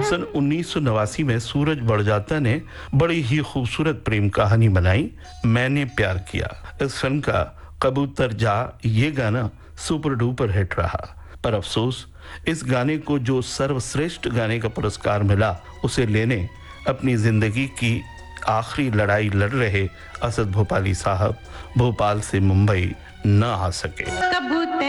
सन 1989 में सूरज बड़जात्या ने बड़ी ही खूबसूरत प्रेम कहानी बनाई, मैंने प्यार किया। इस फिल्म का कबूतर जा ये गाना सुपर डुपर हिट रहा, पर अफसोस इस गाने को जो सर्वश्रेष्ठ गाने का पुरस्कार मिला उसे लेने अपनी जिंदगी की आखिरी लड़ाई लड़ रहे असद भोपाली साहब भोपाल से मुंबई न आ सके।